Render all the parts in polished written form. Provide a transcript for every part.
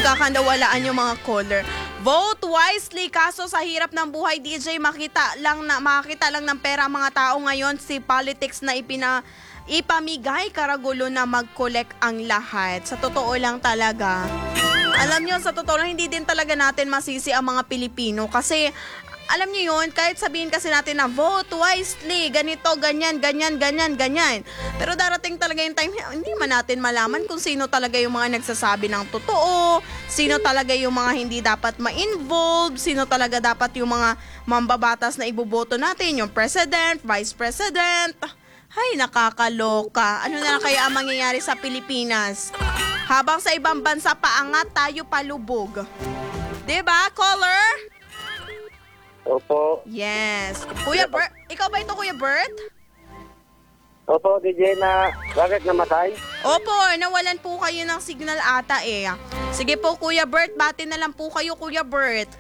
nagkakandawalaan yung mga caller. Vote wisely, kaso sa hirap ng buhay, DJ, makakita lang ng pera ang mga tao ngayon. Si politics na ipamigay, karagulo na mag-collect ang lahat. Sa totoo lang talaga. Alam nyo, sa totoo lang, hindi din talaga natin masisi ang mga Pilipino. Kasi, alam nyo yun, kahit sabihin kasi natin na vote wisely, ganito, ganyan. Pero darating talaga yung time, hindi man natin malaman kung sino talaga yung mga nagsasabi ng totoo, sino talaga yung mga hindi dapat ma-involve, sino talaga dapat yung mga mambabatas na iboboto natin, yung president, vice president. Hay, nakakaloka. Ano na kaya ang mangyayari sa Pilipinas? Habang sa ibang bansa paangat, tayo palubog. Diba, caller? Opo. Yes. Kuya Bert, ikaw ba ito, Kuya Bert? Opo, DJ na. Bakit namatay? Opo, nawalan po kayo ng signal ata eh. Sige po, Kuya Bert, bati na lang po kayo, Kuya Bert.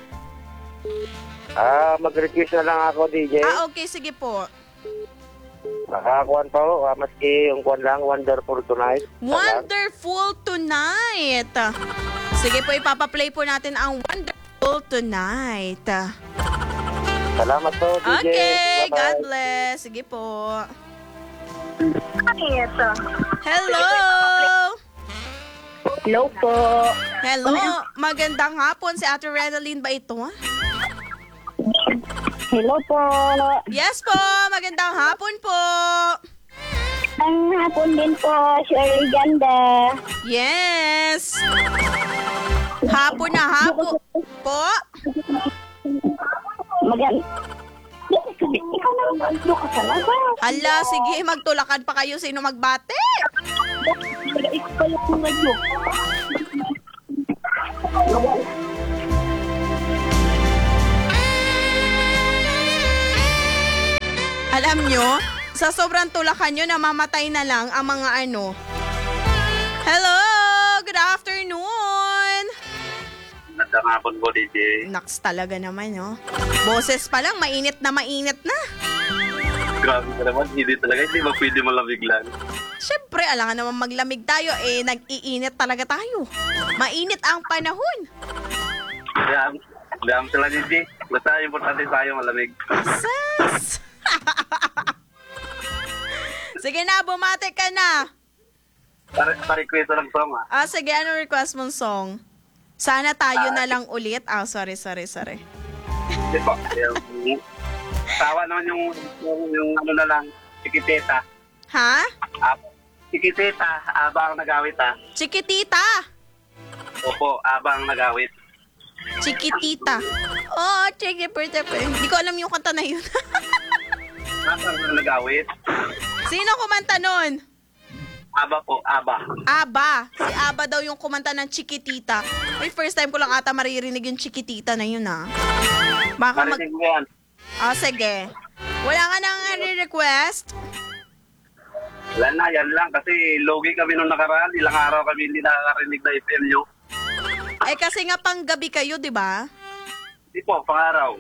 Mag-request na lang ako, DJ. Okay, sige po. Nakakuan po, maski yung kuan lang, Wonderful Tonight. Wonderful Tonight. Sige po, ipapaplay po natin ang Wonderful Tonight. Salamat po, DJ. Okay, Bye-bye. God bless. Sige po. Hello! Hello po. Hello, magandang hapon. Si Ate Renaline ba ito? Hello po. Yes po, magandang hapon po. Ang hapon din po, Shirley Ganda. Yes. Hapon na hapon po. Ikaw na magdo ka talaga. Hala, sige, magtulakan pa kayo. Sino magbate? Ikaw pa yung magdo. Alam nyo, sa sobrang tulakan nyo, namamatay na lang ang mga ano. Hello, good afternoon. Magandang hapon po, DJ. Naks talaga naman, no? Boses pa lang, mainit na. Grabe ka naman, hindi talaga. Hindi ba pwede malamig lang? Siyempre, alangan naman maglamig tayo, nag-iinit talaga tayo. Mainit ang panahon. Diyan sila, DJ. Basta importante tayo malamig. Sus! Sige na, bumate ka na. Pa-request ng song, Sige, ano request mong song? Sana tayo na lang ulit. Sorry. Hindi po. Tawa naman yung ano na lang, Chiquitita. Ha? Chiquitita, abang nagawit Chiquitita. Opo, abang nagawit. Chiquitita. Chiquitita. Hindi ko alam yung kanta na yun. Abang nagawit. Sino kumanta nun? Aba po, Aba. Aba. Si Aba daw yung kumanta ng Chiquitita. Ay, first time ko lang ata maririnig yung Chiquitita na yun, Baka Marinig mo yan. Sige. Wala ka nang request? Wala na, yan lang. Kasi logi kami nung nakaraan. Ilang araw kami hindi nakakarinig na FM nyo. Kasi nga pang gabi kayo, di ba? Hindi po, pang-araw.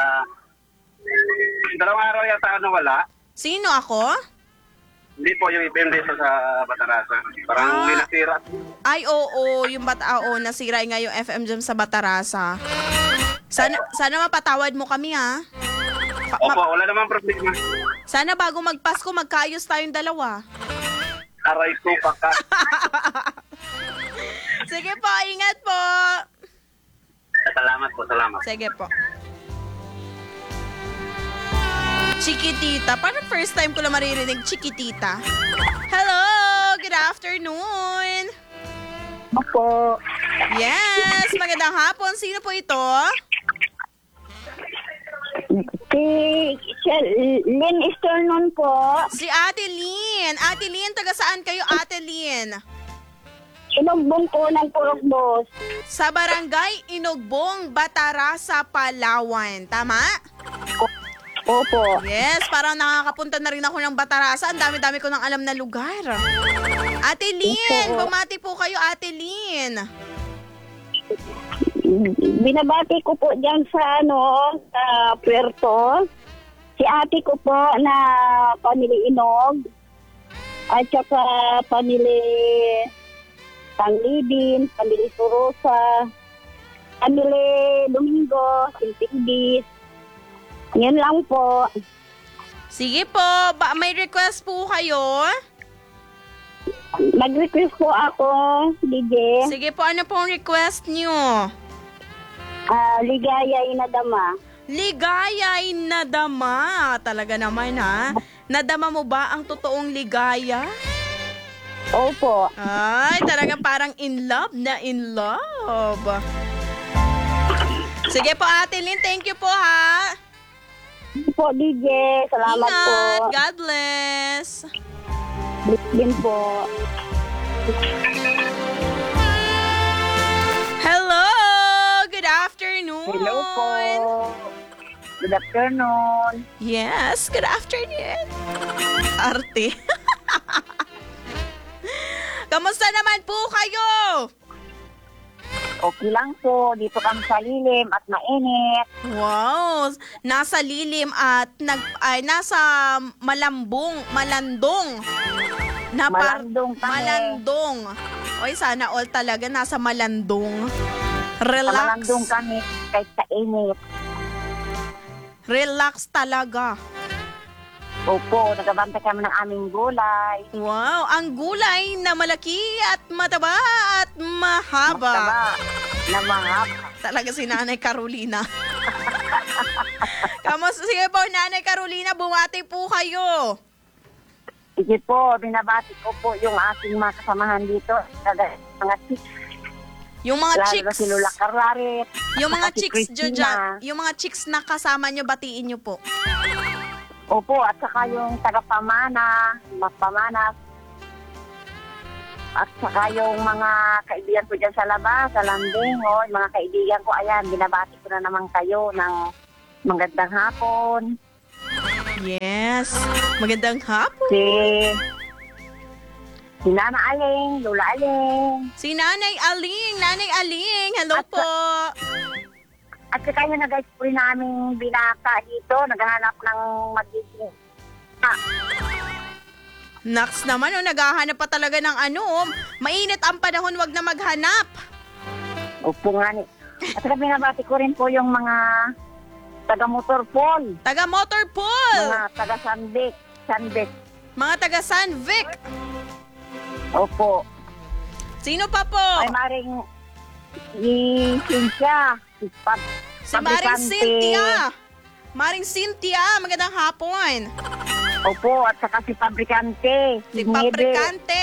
Dalawang araw yata wala. Sino ako? Hindi po yung FM dito sa Batarasa. Parang may nasira. Ay, oo. Yung nasira nga yung FM dyan sa Batarasa. Sana mapatawad mo kami, Opo, wala namang problema. Sana bago magpasko, magkaayos tayong dalawa. Aray ko, paka. Sige po, ingat po. Salamat po, salamat. Sige po. Chiquitita. Parang first time ko lang maririnig Chiquitita. Hello! Good afternoon! Opo. Yes! Magandang hapon. Sino po ito? Si Lynn Esternon po. Si Ate Lynn. Ate Lynn, taga saan kayo, Ate Lynn? Inugbong po ng Purokbos. Sa Barangay Inugbong, Batarasa, Palawan. Tama? Opo. Yes, parang nakakapunta na rin ako ng Batarasa. Ang dami-dami ko nang alam na lugar. Ate Lynn, bumati po kayo, Ate Lynn. Binabati ko po dyan sa sa Puerto. Si ate ko po na pamili Inog. At saka pamili Panglibin, Pamili Surosa, Pamili Domingo, Sintigdis. Yan lang po. Sige po, may request po kayo? Mag-request po ako, DJ. Sige po, ano pong request nyo? Ligaya Inadama. Ligaya'y nadama. Talaga naman ha. Nadama mo ba ang totoong ligaya? Opo. Ay, talaga parang in love na in love. Sige po, Ate Lynn, thank you po ha. Po, DJ. Salamat po. Ingat, God bless. Bless din po. Hello, good afternoon. Hello po. Good afternoon. Yes, good afternoon. Arte. Kamusta naman po kayo? Okay lang po. Dito kami sa lilim at mainit. Wow, nasa lilim at nasa malandong. Malandong kami. Malandong. Oy, sana all talaga nasa malandong. Sa Relax. malandong kami kahit sa init. Relax talaga. Opo, nagabantay kami ng aming gulay. Wow, ang gulay na malaki at mataba at mahaba. Mataba na mahaba. Talaga si Nanay Carolina. Kamusta? Sige po, Nanay Carolina, bumati po kayo. Sige po, binabati ko po yung aking mga kasamahan dito. Mga chicks. Yung mga Lalo na chicks. si Lola Carlaret. Yung mga si chicks Christina. dyan, yung mga chicks na kasama nyo, batiin nyo po. Opo, at saka yung taga-pamana, pamana. At saka yung mga kaibigan ko dyan sa labas, sa landing, yung mga kaibigan ko, ayan, binabati ko na naman kayo ng magandang hapon. Yes. Magandang hapon. Si Nana Aling, Lola Aling. Si Nanay Aling, hello At po. At saka yung nag-spray namin binata dito, naghahanap ng magiging. Naks naman, naghahanap pa talaga ng mainit ang panahon, wag na maghanap. Opo nga ni. At saka binabati ko rin po yung mga taga-motor pool. Taga Motorpool. Mga taga-Sandik. Mga taga San Vic. Opo. Sino pa po? Ay maring si Cynthia. Si Maring Cynthia. Maring Cynthia, magandang hapon. Opo, at saka si Pabrikante. Si Nebe. Pabrikante.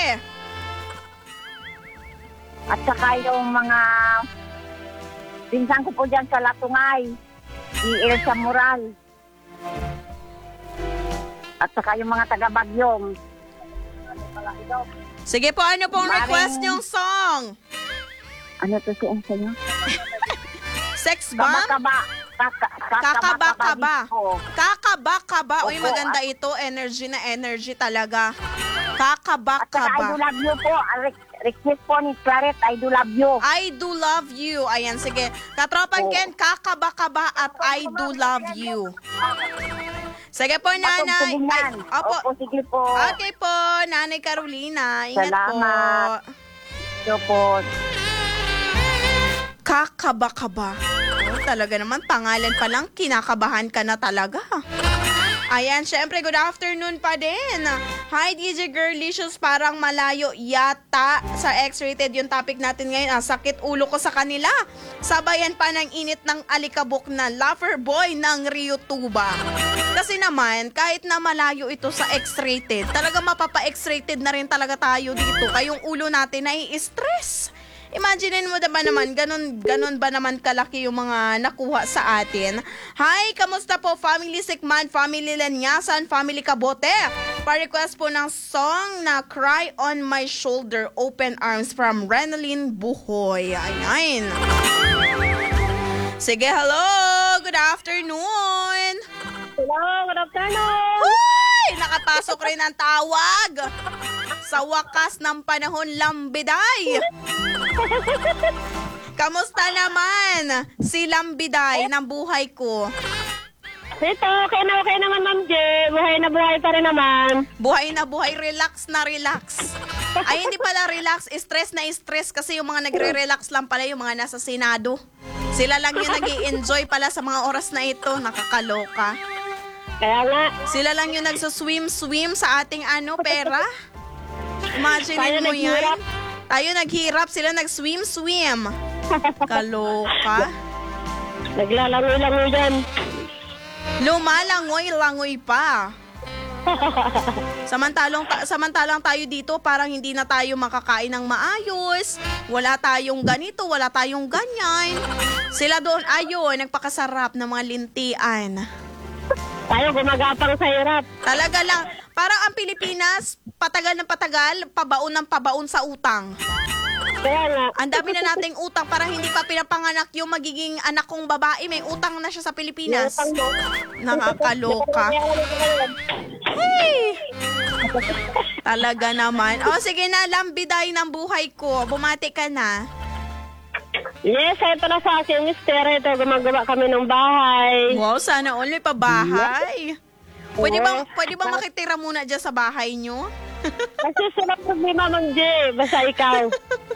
At saka yung mga pinsan ko po dyan sa Latungay. Si Elsa Moral. At saka yung mga taga-Bagyong. Sige po, ano pong Maring- request niyong song? Ano to si Elsa nyo? Sex ba? Kakaba. Kakaba-kaba. Kakaba-kaba. Uy, Opo, maganda ito. Energy na energy talaga. At saka I do Kakaba-kaba. love you po. Request po ni Claret, I do love you. I do love you. Ayan, sige. Katropan Oo. Ken, kakaba-kaba at I do love you. Sige po, Nanay. Patugtugin yan. Opo. Opo, sige po. Okay po, Nanay Carolina. Ingat Salamat. po. Sige po. Kakaba-kaba. Oh, talaga naman, pangalan pa lang, kinakabahan ka na talaga. Ayan, syempre, good afternoon pa din. Hi, DJ Girlicious, parang malayo yata sa X-rated yung topic natin ngayon. Sakit ulo ko sa kanila. Sabayan pa ng init ng alikabok na lover boy ng Rio Tuba. Kasi naman, kahit na malayo ito sa X-rated, talaga mapapa-X-rated na rin talaga tayo dito. Kayong ulo natin nai-stress. Imaginein mo diba naman, ganun ba naman kalaki yung mga nakuha sa atin? Hi, kamusta po Family Sikman, Family Lanyasan, Family Kabote? Pa-request po ng song na Cry on My Shoulder, Open Arms from Renalyn Buhoy. Ayan. Sige, hello! Good afternoon! Hello, good afternoon. Uy! Nakapasok rin ang tawag! Sa wakas ng panahon, Lambiday! Kamusta naman si Lambiday ng buhay ko? Ito, okay naman, Ma'am J. Buhay na buhay pa rin naman. Buhay na buhay, relax na relax. Ay, hindi pala relax. Stress na stress kasi yung mga nagre-relax lang pala yung mga nasa Senado. Sila lang yung nag-i-enjoy pala sa mga oras na ito. Nakakaloka. Kaya nga, Sila lang yung nagsuswim-swim sa ating pera. Imagine Tayo mo yan. naghirap. Tayo naghirap, sila nag-swim-swim. Kaloka. naglalangoy-langoy dyan. Lumalangoy-langoy pa. Samantalang tayo dito parang hindi na tayo makakain ng maayos. Wala tayong ganito, wala tayong ganyan. Sila doon, ayun, nagpakasarap ng mga lintian. Tayo gumagapang sa hirap. Talaga lang, parang ang Pilipinas, patagal ng patagal, pabaon ng pabaon sa utang. Kaya nga, Ang dami na nating utang, parang hindi pa pinapanganak yung magiging anak kong babae, may utang na siya sa Pilipinas. utang mo. Nakakaloka. Hey! Talaga naman. O sige na, lambiday ng buhay ko. Bumati ka na. Yes, ito na sa akin, mister. Ito, gumagawa kami ng bahay. Wow, sana all may pabahay. Pwede ba makitira muna dyan sa bahay nyo? Kasi sila problema, Mang J. Basta ikaw.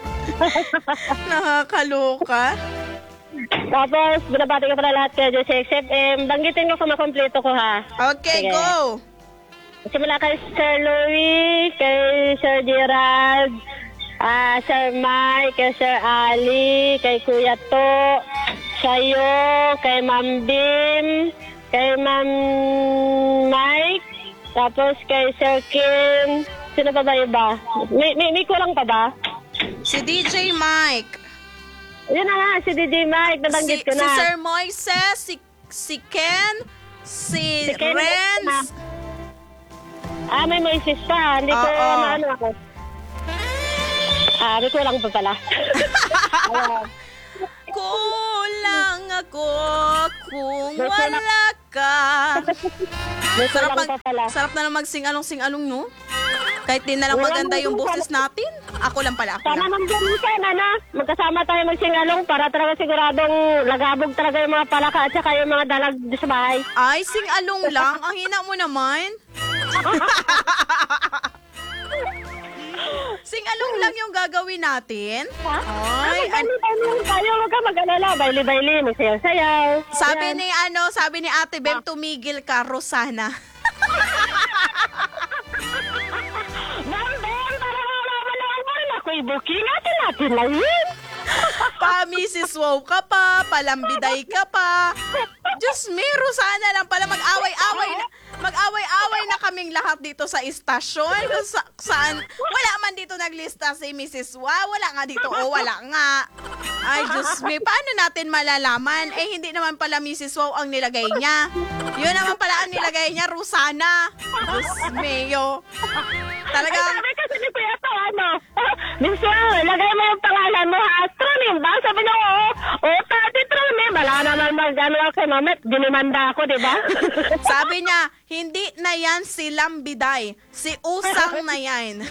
Nakakaloka. Tapos, binabati ko pala lahat kayo sa XFM. Banggitin ko kung makompleto ko, ha? Okay, Sige. go. Simula kay Sir Louie, kay Sir Gerald, Sir Mike, kay Sir Ali, kay Kuya To, sa'yo, kay Ma'am Bim, kay Ma'am Mike, tapos kay Sir Kim. Sino pa ba iba? May kulang pa ba? Si DJ Mike. Yun na nga, si DJ Mike, nabanggit ko na. Si Sir Moises, si Ken, si Ken, Renz. May Moises pa. Hindi ko Oo. maano ako. May kulang pa pala. Ayan. Kulang ako kung wala ka. May Sarap, kulang pa pala. sarap na lang magsing-along-sing-along, no? Kahit di na lang maganda yung boses natin. Ako lang pala, ako Sana lang. nandyan sana na. Magkasama tayo magsingalong para talaga siguradong lagabog talaga yung mga palaka at saka yung mga dalag sa bahay. Ay, sing-along lang. Ang hina mo naman. Sing-along lang yung gagawin natin. Ay, Baili-baili tayo. Huwag ka mag-alala. Baili-baili. Magsayaw-sayaw. sabi ni Ate Bem, tumigil ka, Rosana. Ma'am, Ben, para malaman naman ako'y booking natin lang yun. Pa, Mrs. Wow ka pa, palambiday ka pa. Diyos me, Rosana lang pala mag-away-away na kaming lahat dito sa istasyon. Kung saan, wala man dito naglista si Mrs. Wow, wala nga dito, wala nga. Ay, Diyos me, paano natin malalaman? Eh, hindi naman pala Mrs. Wow ang nilagay niya. Yun naman pala ang nilagay niya, Rosana. Diyos me, yo. Talagang, Sabi kasi ni Kuya to, Miss Wow, lagay mo yung pangalan mo, Astronym ba? Sabi niya, Tati Tronym. Wala naman mag-ano kay Mamet. Dinimanda ako, di ba? sabi niya, hindi na yan si Lambiday. Si Usang na yan.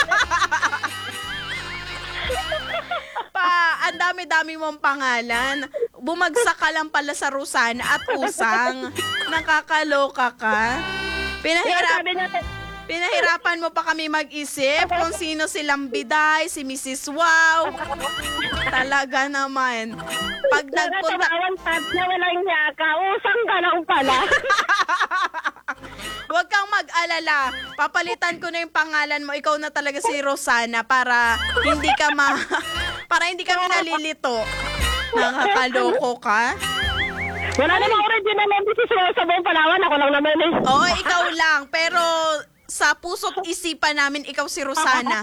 Ang dami-dami mong pangalan. Bumagsak ka lang pala sa Rosana at Usang. Nakakaloka ka. Sabi niya, Pinahirapan mo pa kami mag-isip kung sino si Lambiday, si Mrs. Wow. Talaga naman. Pag nagpunta... nagpunta... tab na walang yaka. Usang ka lang pala. Huwag kang mag-alala. Papalitan ko na yung pangalan mo. Ikaw na talaga si Rosana para hindi ka para hindi kami nalilito. Nakakaloko ka. Wala namang original na Mrs. Wow sa buong Palawan. Ako lang naman eh. Oo, ikaw lang. Pero sa puso't isipan namin, ikaw si Rosana.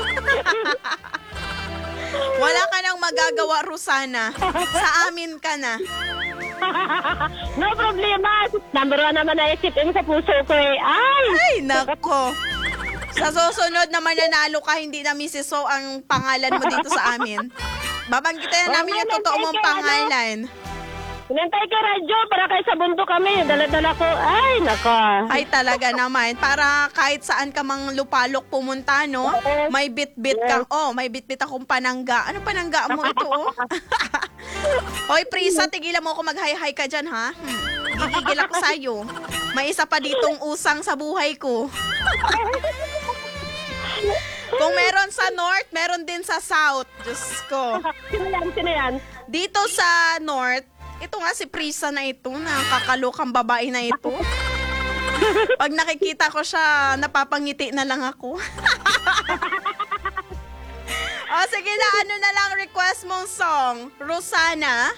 Wala ka nang magagawa, Rosana. Sa amin ka na. No problema. Number 1 naman na isipin sa puso ko eh. Ay, nako. Sa susunod na mananalo ka, hindi na Mrs. So ang pangalan mo dito sa amin. Babanggitin na namin yung totoo mong pangalan. Hinantay ka radyo para kahit sa bunto kami. Dala-dala ko. Ay, nako. Ay, talaga naman. Para kahit saan ka mang lupalok pumunta, no? May bit-bit ka. Oh, may bit-bit akong panangga. Ano panangga mo ito, oh? Hoy, Prisa, tigilan mo ako mag-hi-hi ka dyan, ha? Gigigil ako sa'yo. May isa pa ditong usang sa buhay ko. Kung meron sa North, meron din sa South. Diyos ko. Sino yan? Sino yan? Dito sa North, ito nga si Prisa na ito, nakakalokang babae na ito. Pag nakikita ko siya, napapangiti na lang ako. O sige na, ano na lang request mong song? Rosana?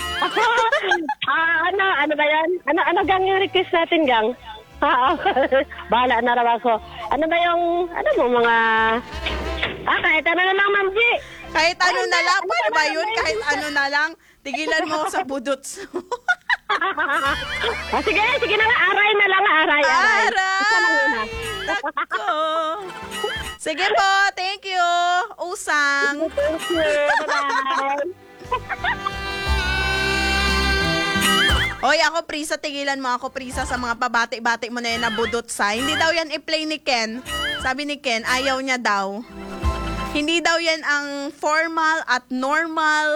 Ano ba yan? Ano gang yung request natin, gang? Bahala na raw ako. Ano ba yung, mga... kahit ano na lang, Ma'am G. Kahit ano na lang, paano ba yun? Kahit ano na lang, tigilan mo sa budots. Sige na nga, aray na lang, aray. Isa lang yun, ha? Nako. Sige po, thank you. Usang. Thank you. Bye-bye. Oy, ako Prisa, tigilan mo ako Prisa sa mga pabati-bati mo na yan na budot sa. Hindi daw yan i-play ni Ken. Sabi ni Ken, ayaw niya daw. Hindi daw yan ang formal at normal.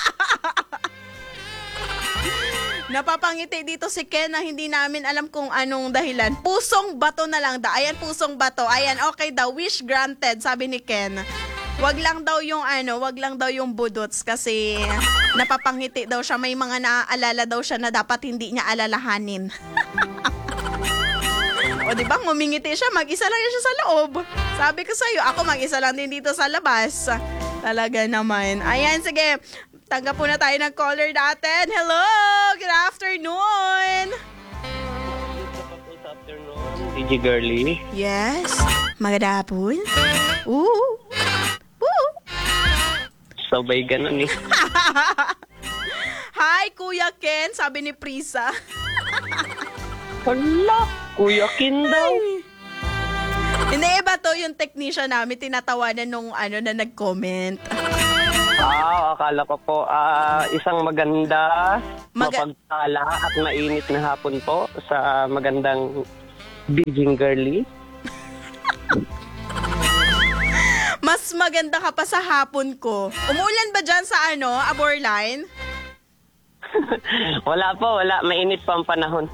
Napapangiti dito si Ken na hindi namin alam kung anong dahilan. Pusong bato na lang daw. Ayan, pusong bato. Ayan, okay daw. Wish granted, sabi ni Ken. Wag lang daw yung budots kasi napapangiti daw siya. May mga naaalala daw siya na dapat hindi niya alalahanin. O di ba, ngumingiti siya, mag-isa lang siya sa loob. Sabi ko sa'yo, ako mag-isa lang din dito sa labas. Talaga naman. Ayan, sige. Tanggap po na tayo ng caller natin. Hello! Good afternoon! Good afternoon, DJ Girly. Yes? Maganda po. Ooh! Sabay ganun eh. Hi, Kuya Ken, sabi ni Prisa. Hala, Kuya Ken daw. Hindi, iba to yung technician namin, tinatawanan nung na nag-comment. Akala ko po isang maganda, mapagtala at mainit na hapon po sa magandang DJ Girly. Mas maganda ka pa sa hapon ko. Umulan ba dyan sa Aborline? Wala. Mainit pa ang panahon.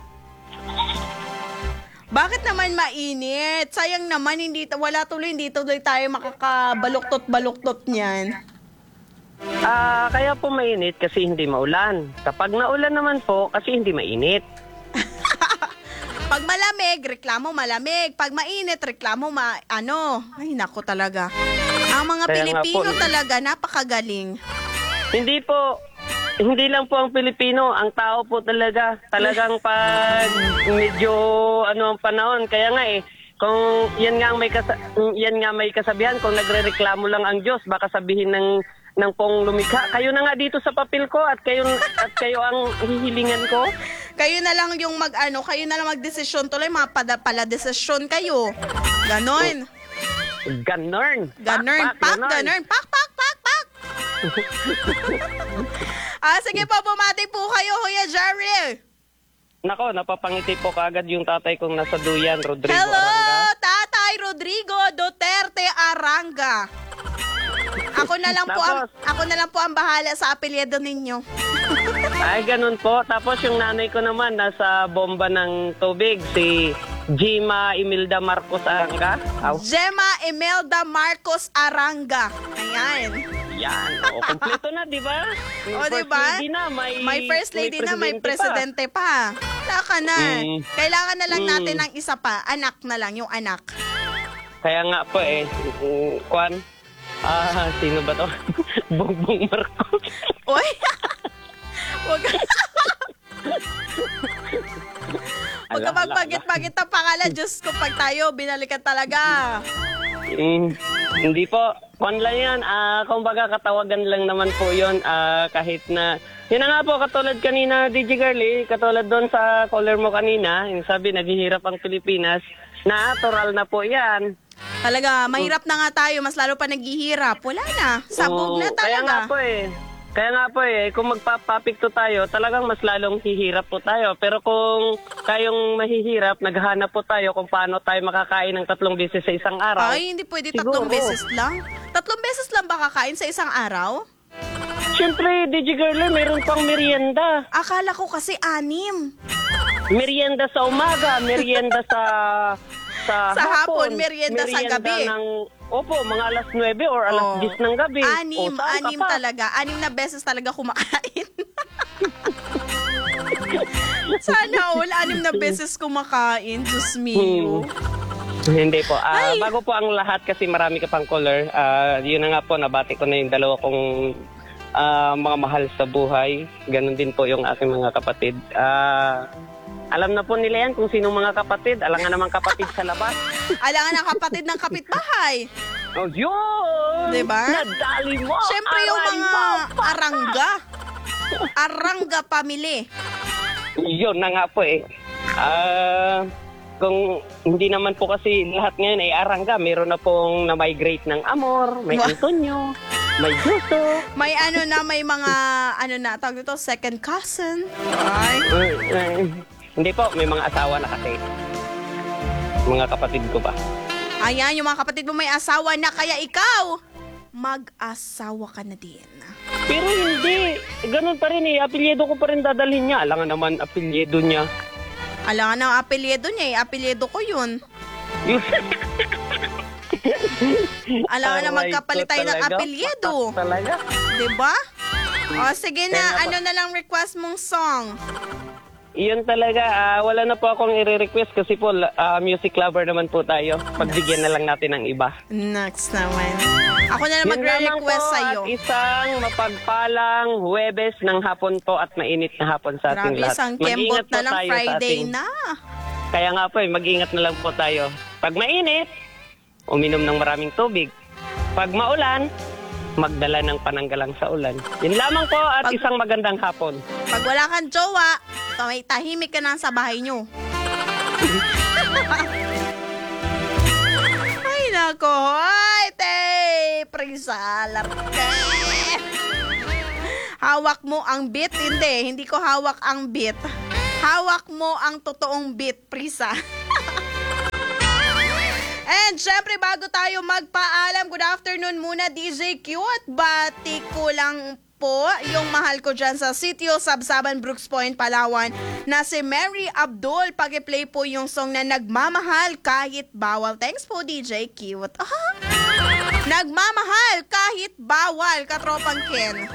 Bakit naman mainit? Sayang naman, hindi tuloy tayo makakabaluktot-baluktot niyan. Kaya po mainit kasi hindi maulan. Kapag naulan naman po, kasi hindi mainit. Pag malamig, reklamo malamig. Pag mainit, reklamo Ay, nako talaga. Ang mga Kaya Pilipino nga po, talaga, napakagaling. Hindi lang po ang Pilipino, ang tao po talagang pag medyo ang panahon. Kaya nga kung yan nga may kasabihan, kung nagrereklamo lang ang Diyos, baka sabihin ng pong lumikha, kayo na nga dito sa papel ko at kayo ang hihilingan ko. Kayo na lang yung kayo na lang magdesisyon tuloy, mga pala-desisyon kayo. Ganon. Ganon. Pak. Sige po, bumati po kayo, Kuya Jerry. Nako, napapangiti po kaagad yung tatay kong nasa Duyan, Rodrigo Hello, Aranga. Tatay Rodrigo Duterte Aranga. Ako na lang po ang bahala sa apelyido ninyo. Ay, ganun po. Tapos yung nanay ko naman nasa bomba ng tubig, si Gemma Imelda Marcos Aranga. Gemma Imelda Marcos Aranga. Ayan. Yan. Kompleto na, di ba? Di ba? May first lady na, may presidente pa. Wala ka na. Kailangan na lang natin ng isa pa. Anak na lang, yung anak. Kaya nga po Kwan? Sino ba to? Bongbong Marcos. Uy! Huwag ka magpagit-pagit ang pangalan. Diyos ko, pag tayo, binalikan talaga. Hindi po. Kwan lang yan. Kumbaga katawagan lang naman po yun. Kahit na... Yun na nga po, katulad kanina, DJ Girly, katulad doon sa caller mo kanina, yung sabi, naghihirap ang Pilipinas. Natural na po yan. Talaga, mahirap na nga tayo. Mas lalo pa naghihirap. Wala na. Sabog na talaga. Kaya nga po kung magpapapikto tayo, talagang mas lalong hihirap po tayo. Pero kung tayong mahihirap, naghahanap po tayo kung paano tayo makakain ng 3 beses sa isang araw. Ay, hindi pwede 3 Siguro. beses lang. 3 beses lang ba kakain sa isang araw? Siyempre, DJ Girlie, mayroon pang merienda. Akala ko kasi 6. Merienda sa umaga, merienda sa sa hapon, merienda sa gabi. Mga alas 9 or alas 10 ng gabi. Anim talaga. 6 na beses talaga kumakain. Sana all, 6 na beses kumakain. Diyos mio. Hindi po. Bago po ang lahat kasi marami ka pang caller. Yun na nga po, nabati ko na yung dalawa kong mga mahal sa buhay. Ganon din po yung aking mga kapatid. Alam na po nila yan kung sinong mga kapatid. Alangan naman kapatid sa labas. Alangan ang kapatid ng kapitbahay. Oh, yun! Diba? Nadali mo! Siyempre yung mga Arangga family. Yun na nga po eh. Kung hindi naman po kasi lahat ngayon ay Arangga, meron na pong na-migrate ng Amor, may Antonio, may Justo. May may mga, tawag dito, second cousin. Ay. Hindi po, may mga asawa na kasi. Mga kapatid ko ba? Ayan, yung mga kapatid mo may asawa na, kaya ikaw, mag-asawa ka na din. Pero hindi. Ganun pa rin eh. Apelyido ko pa rin dadalhin niya. Alangan naman apelyido niya. Alangan ang apelyido niya eh. Apelyido ko yun. Alangan na magkapalit tayo ng apelyido. Talaga? Diba? O sige na, ano na lang request mong song? Iyon talaga, wala na po akong i-request kasi po music lover naman po tayo. Pagbigyan na lang natin ng iba. Next naman. Ako na lang magre-request sa'yo. At isang mapagpalang Huwebes ng hapon po at mainit na hapon sa ating Grabe, lahat. isang kembot na lang, Friday na. Kaya nga po, mag-ingat na lang po tayo. Pag mainit, uminom ng maraming tubig. Pag maulan, magdala ng pananggalang sa ulan. Yun lamang po at isang magandang hapon. Pag wala kang jowa, tahimik ka na sa bahay nyo. Ay nako, hoy, Prisalar ka. Hawak mo ang beat? Hindi ko hawak ang beat. Hawak mo ang totoong beat, Prisa. And syempre, bago tayo magpaalam, good afternoon muna, DJ Cute. Bati ko lang po yung mahal ko dyan sa sitio Sabsaban, Brooks Point, Palawan na si Mary Abdul. Pag-play po yung song na Nagmamahal Kahit Bawal. Thanks po, DJ Cute. Nagmamahal Kahit Bawal, katropang Ken.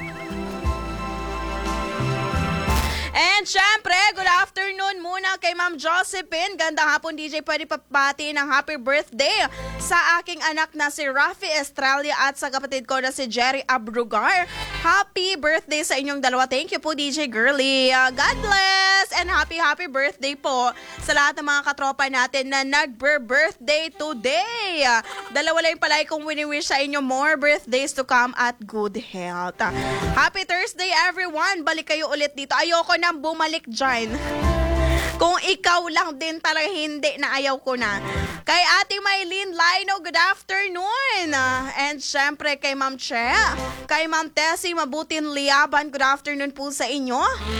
And syempre, good afternoon muna kay Ma'am Josephine. Gandang hapon, DJ. Pwede papati ng happy birthday sa aking anak na si Rafi Estralia at sa kapatid ko na si Jerry Abrugar. Happy birthday sa inyong dalawa. Thank you po, DJ Girly. God bless and happy birthday po sa lahat ng mga katropa natin na nag-birthday today. Dalawa lang pala kung wini-wish sa inyo more birthdays to come at good health. Happy Thursday, everyone. Balik kayo ulit dito. Ayoko nang bumalik dyan. Kung ikaw lang din talaga hindi na ayaw ko na. Kay Ate Maylene Lino, good afternoon. And syempre kay Ma'am Che, kay Ma'am Tessie Mabutin Liaban, good afternoon po sa inyo.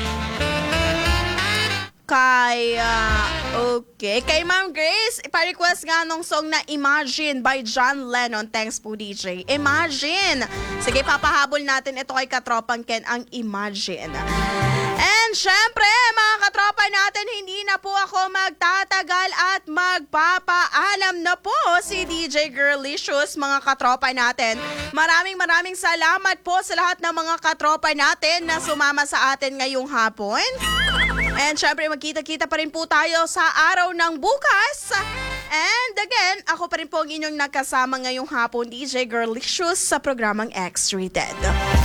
Kay Ma'am Grace, ipa-request nga nung song na Imagine by John Lennon. Thanks po, DJ. Imagine. Sige, papahabol natin ito kay Katropang Ken, ang Imagine. And syempre, mga katropa natin, hindi na po ako magtatagal at magpapaalam na po si DJ Girlicious, mga katropa natin. Maraming salamat po sa lahat ng mga katropa natin na sumama sa atin ngayong hapon. And syempre, magkita-kita pa rin po tayo sa araw ng bukas. And again, ako pa rin po ang inyong nakasama ngayong hapon, DJ Girlicious, sa programang X-Rated.